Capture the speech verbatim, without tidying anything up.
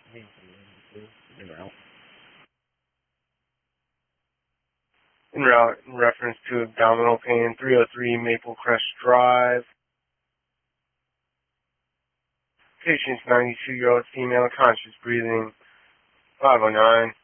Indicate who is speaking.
Speaker 1: En route in reference to abdominal pain, three oh three Maple Crest Drive. Patient's ninety-two-year-old female, conscious breathing, five oh nine.